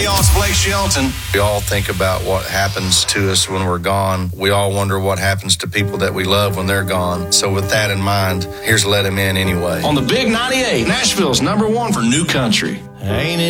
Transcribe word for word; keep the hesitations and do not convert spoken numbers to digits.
Hey, y'all, it's Blake Shelton. We all think about what happens to us when we're gone. We all wonder what happens to people that we love when they're gone. So with that in mind, here's Let Him In Anyway. On the Big ninety-eight, Nashville's number one for new country. Ain't it